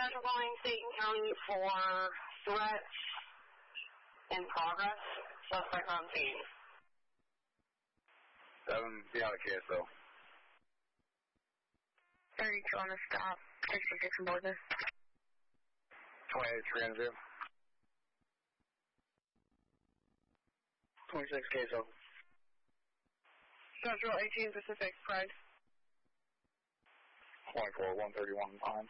Central calling Staten County for threat in progress. Suspect on scene. 7, be out of KSO. 32 on the stop. 66 in Boise. 28, transit. 26 KSO. Central 18 Pacific, Pride. 24, 131 time.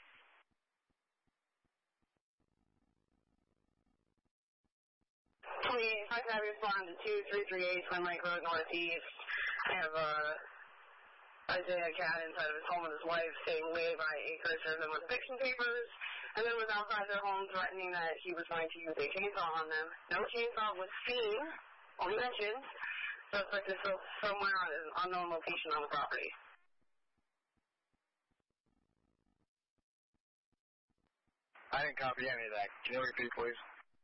28, I have responded to 2338 Twin Lake Road Northeast. I have Isaiah Cat inside of his home with his wife saying way by acres served them with eviction papers, and then was outside their home threatening that he was going to use a chainsaw on them. No chainsaw was seen, only mentioned. Suspect is still somewhere on an unknown location on the property. I didn't copy any of that. Can you repeat, please?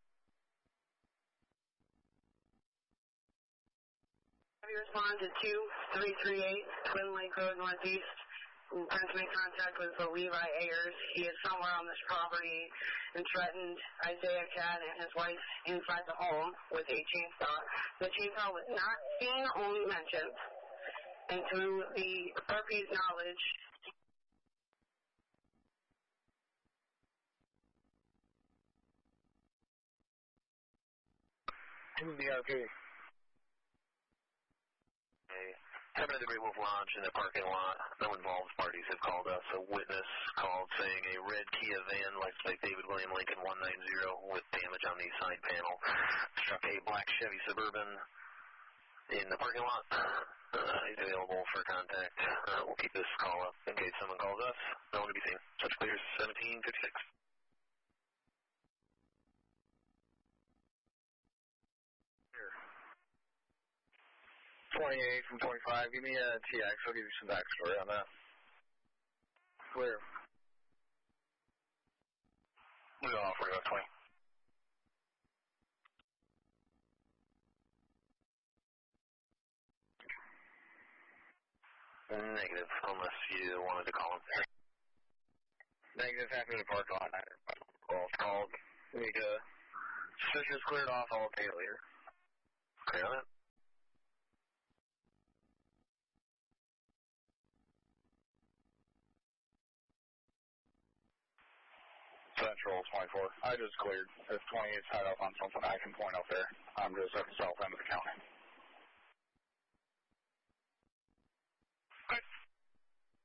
Have you responded to 2338 Twin Lake Road Northeast? I'm trying to make contact with the Levi Ayers. He is somewhere on this property and threatened Isaiah Cat and his wife inside the home with a chainsaw. The chainsaw was not seen, only mentioned. And through the RP's knowledge, Who's the RP? Coming to the Great Wolf Lodge in the parking lot. No involved parties have called us. A witness called saying a red Kia van, license plate David William Lincoln 190, with damage on the side panel, struck a black Chevy Suburban in the parking lot. He's available for contact. We'll keep this call up in case someone calls us. No one to be seen. Such clears 1756. 28 from 25. Give me a TX. I'll give you some backstory on that. Clear. Move off. We're about 20. Negative, unless you wanted to call him. Negative, happy to park on. It's called. We need to. Suspicions cleared off. I'll pay it later. Okay on it. Central 24. I just cleared. If 28's tied up on something, I can point up there. I'm just at the south end of the county.